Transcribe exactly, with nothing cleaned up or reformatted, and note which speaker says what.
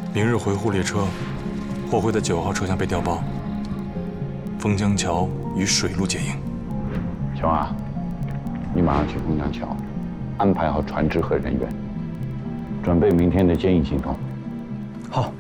Speaker 1: 明日回沪列车，货会在九号车厢被调包。枫江桥与水路接应。
Speaker 2: 琼啊，你马上去枫江桥，安排好船只和人员，准备明天的接应行动。
Speaker 3: 好。